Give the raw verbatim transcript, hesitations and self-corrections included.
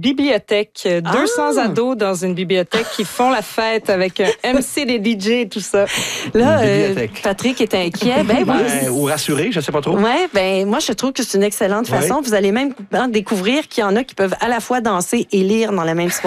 bibliothèque. deux cents Ah! ados dans une bibliothèque qui font la fête avec un M C, des D J et tout ça. Là, euh, bibliothèque. Patrick est inquiet. Ben, oui. Ben, ou rassuré, je sais pas trop. Ouais, ben moi je trouve que c'est une excellente Ouais. façon. Vous allez même hein, découvrir qu'il y en a qui peuvent à la fois danser et lire dans la même soirée.